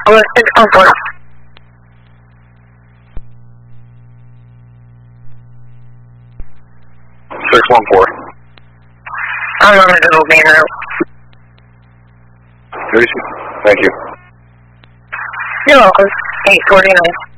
Hello, 614. 614. I'm on the Google main route. Thank you. You're welcome. 849.